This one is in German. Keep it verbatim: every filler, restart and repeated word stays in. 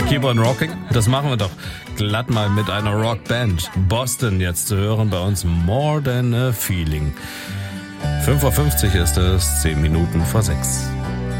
Keep on Rocking. Das machen wir doch glatt mal mit einer Rockband. Boston jetzt zu hören bei uns. More Than a Feeling. fünf Uhr fünfzig ist es, zehn Minuten vor sechs.